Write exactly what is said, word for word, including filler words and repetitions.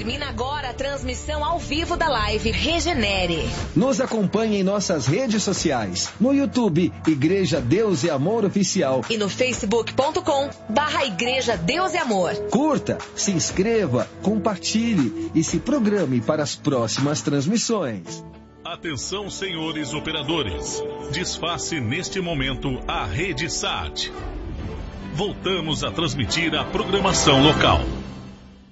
Termina agora a transmissão ao vivo da live Regenere. Nos acompanhe em nossas redes sociais. No YouTube, Igreja Deus e Amor Oficial. E no facebook ponto com barra Igreja Deus e Amor. Curta, se inscreva, compartilhe e se programe para as próximas transmissões. Atenção, senhores operadores. Desface neste momento a Rede Sat. Voltamos a transmitir a programação local.